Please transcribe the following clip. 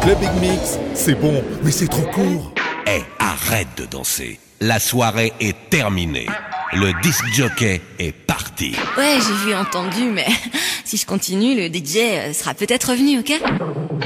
Club Big Mix, c'est bon, mais c'est trop court. Eh, arrête de danser. La soirée est terminée. Le disc jockey est parti. Ouais, j'ai vu, entendu, mais si je continue, le DJ sera peut-être revenu, ok ?